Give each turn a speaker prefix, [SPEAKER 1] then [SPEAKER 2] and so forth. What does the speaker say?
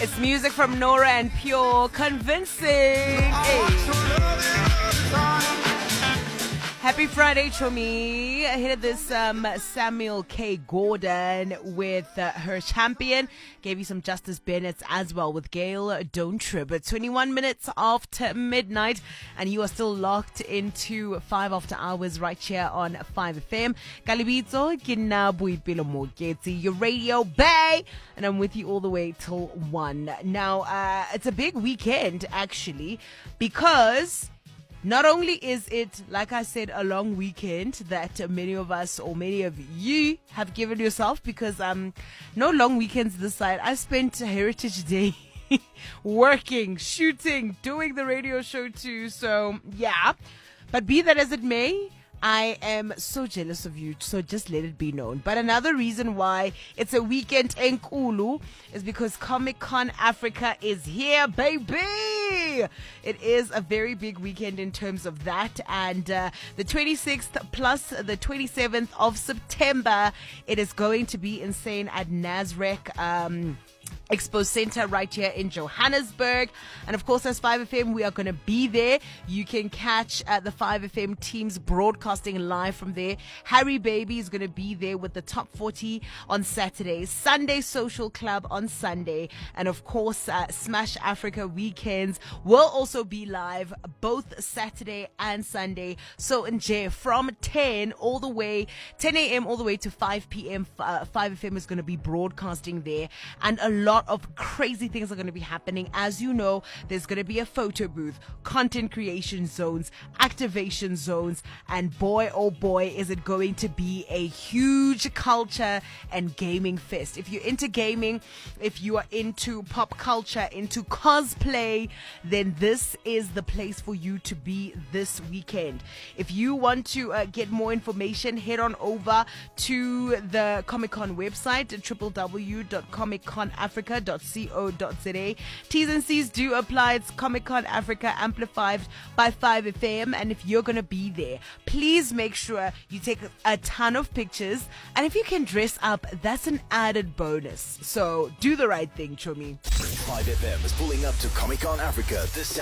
[SPEAKER 1] It's music from Nora and Pure, convincing. Hey. Happy Friday, Chomi. Ahead of this, Samuel K. Gordon with her champion. Gave you some Justice Bennett as well with Gail Don't Trip. At 21 minutes after midnight, and you are still locked into 5 after hours right here on 5FM. Kalibito, Kinabuipilo Moketi, your radio bay, and I'm with you all the way till 1. Now, it's a big weekend, actually, because not only is it, like I said, a long weekend that many of us or many of you have given yourself, because no long weekends this side. I spent Heritage Day working, shooting, doing the radio show too. So, yeah. But be that as it may, I am so jealous of you, so just let it be known. But another reason why it's a weekend enkulu is because Comic-Con Africa is here, baby! It is a very big weekend in terms of that. And the 26th plus the 27th of September, it is going to be insane at Nasrec Expo Center right here in Johannesburg. And of course, as 5FM, we are going to be there. You can catch the 5FM teams broadcasting live from there. Harry Baby is going to be there with the Top 40 on Saturday, Sunday Social Club on Sunday, and of course, Smash Africa Weekends will also be live both Saturday and Sunday. So in J from 10 a.m. all the way to 5 p.m. 5FM is going to be broadcasting there, and a lot of crazy things are going to be happening. As you know, there's going to be a photo booth, content creation zones, activation zones, and boy, oh boy, is it going to be a huge culture and gaming fest. If you're into gaming, if you are into pop culture, into cosplay, then this is the place for you to be this weekend. If you want to get more information, head on over to the Comic-Con website at www.comicconafrica.co.za. T's and C's do apply. It's Comic-Con Africa amplified by 5FM. And if you're going to be there, please make sure you take a ton of pictures. And if you can dress up, that's an added bonus. So do the right thing, Chomi.
[SPEAKER 2] 5FM is pulling up to Comic-Con Africa this Saturday.